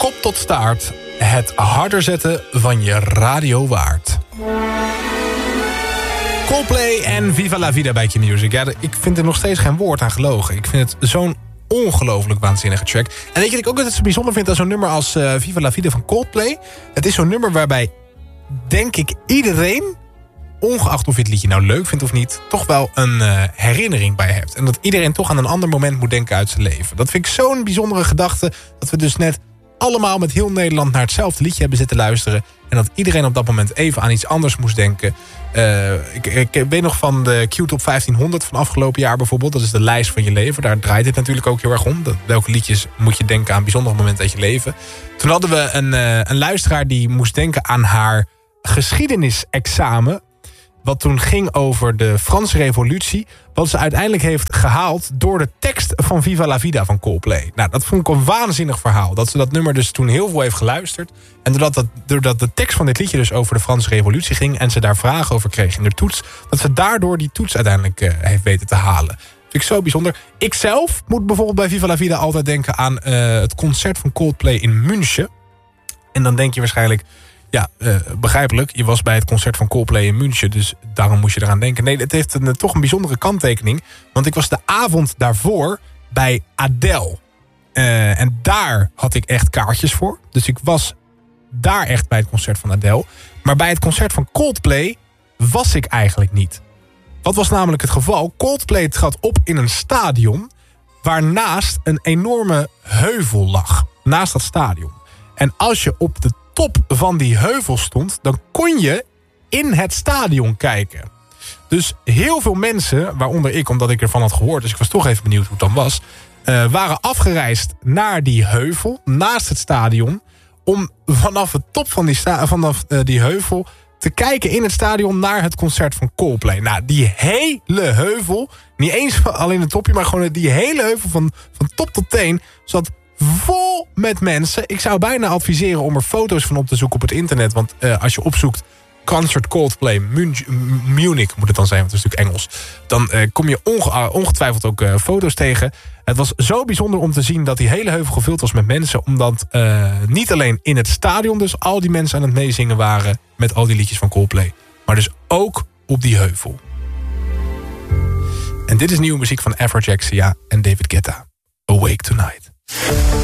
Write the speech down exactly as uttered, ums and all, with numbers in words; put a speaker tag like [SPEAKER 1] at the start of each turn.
[SPEAKER 1] kop tot staart. Het harder zetten van je radio waard. Coldplay en Viva la Vida bij Q-Music. Ja, ik vind er nog steeds geen woord aan gelogen. Ik vind het zo'n ongelooflijk waanzinnige track. En weet je wat ik ook altijd zo bijzonder vind aan zo'n nummer als uh, Viva la Vida van Coldplay? Het is zo'n nummer waarbij, denk ik, iedereen, ongeacht of je het liedje nou leuk vindt of niet, toch wel een uh, herinnering bij hebt. En dat iedereen toch aan een ander moment moet denken uit zijn leven. Dat vind ik zo'n bijzondere gedachte, dat we dus net allemaal met heel Nederland naar hetzelfde liedje hebben zitten luisteren. En dat iedereen op dat moment even aan iets anders moest denken. Uh, ik, ik weet nog van de Q-top vijftienhonderd van afgelopen jaar bijvoorbeeld. Dat is de lijst van je leven. Daar draait dit natuurlijk ook heel erg om. Dat, welke liedjes moet je denken aan bijzondere momenten uit je leven. Toen hadden we een, uh, een luisteraar die moest denken aan haar geschiedenisexamen. Wat toen ging over de Franse revolutie. Wat ze uiteindelijk heeft gehaald door de tekst van Viva la Vida van Coldplay. Nou, dat vond ik een waanzinnig verhaal. Dat ze dat nummer dus toen heel veel heeft geluisterd. En doordat, dat, doordat de tekst van dit liedje dus over de Franse revolutie ging. En ze daar vragen over kreeg in de toets. Dat ze daardoor die toets uiteindelijk uh, heeft weten te halen. Dat vind ik zo bijzonder. Ik zelf moet bijvoorbeeld bij Viva la Vida altijd denken aan uh, het concert van Coldplay in München. En dan denk je waarschijnlijk, ja, uh, begrijpelijk. Je was bij het concert van Coldplay in München, dus daarom moest je eraan denken. Nee, het heeft een, toch een bijzondere kanttekening. Want ik was de avond daarvoor bij Adele. Uh, en daar had ik echt kaartjes voor. Dus ik was daar echt bij het concert van Adele. Maar bij het concert van Coldplay was ik eigenlijk niet. Wat was namelijk het geval? Coldplay trad op in een stadion waarnaast een enorme heuvel lag. Naast dat stadion. En als je op de top van die heuvel stond, dan kon je in het stadion kijken. Dus heel veel mensen, waaronder ik, omdat ik ervan had gehoord, dus ik was toch even benieuwd hoe het dan was, uh, waren afgereisd naar die heuvel, naast het stadion, om vanaf de top van die, sta- vanaf, uh, die heuvel te kijken in het stadion naar het concert van Coldplay. Nou, die hele heuvel, niet eens alleen het topje, maar gewoon die hele heuvel van, van top tot teen, zat vol met mensen. Ik zou bijna adviseren om er foto's van op te zoeken op het internet. Want uh, als je opzoekt Concert Coldplay Munich, Munich moet het dan zijn, want het is natuurlijk Engels. Dan uh, kom je onge- ongetwijfeld ook uh, foto's tegen. Het was zo bijzonder om te zien dat die hele heuvel gevuld was met mensen. Omdat uh, niet alleen in het stadion dus al die mensen aan het meezingen waren met al die liedjes van Coldplay. Maar dus ook op die heuvel. En dit is nieuwe muziek van Afrojack, Sia en David Guetta. Awake Tonight.